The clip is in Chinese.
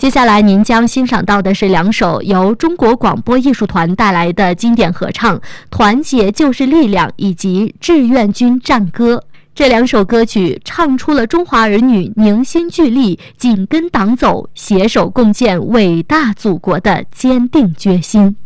接下来您将欣赏到的是2首由中国广播艺术团带来的经典合唱《团结就是力量》以及《志愿军战歌》。这2首歌曲唱出了中华儿女凝心聚力、紧跟党走、携手共建伟大祖国的坚定决心。